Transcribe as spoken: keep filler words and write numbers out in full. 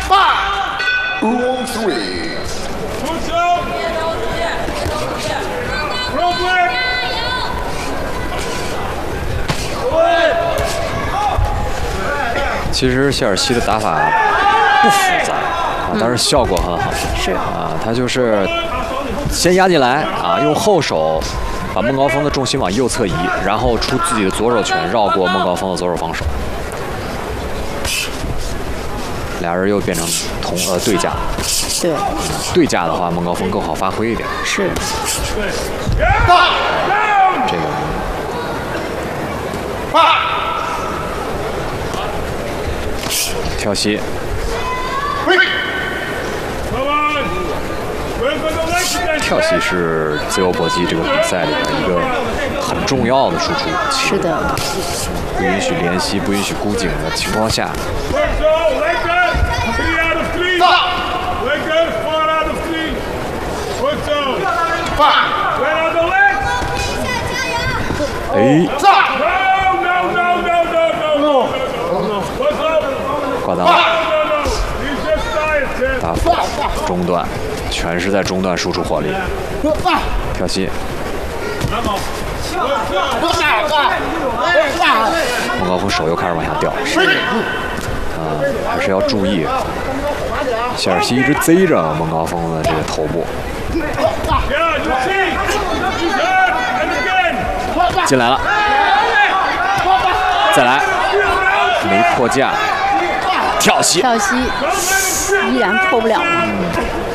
Wrong three. 其实谢尔西的打法不复杂啊，但是效果很好。 是啊，他就是先压进来啊，用后手把孟高峰的重心往右侧移，然后出自己的左手拳绕过孟高峰的左手防守。俩人又变成同呃对架。 对。 对架的话，孟高峰更好发挥一点。 是。 这个。跳膝。跳膝是自由搏击这个比赛里边一个很重要的输出。 是的。 不允许连膝，不允许箍颈的情况下。哎。挂裆。打腹中段，全是在中段输出火力。跳膝。孟高峰手又开始往下掉。啊，还是要注意。谢尔西一直贼着孟高峰的这个头部。进来了，再来，没破架，跳膝， 跳膝依然破不了了。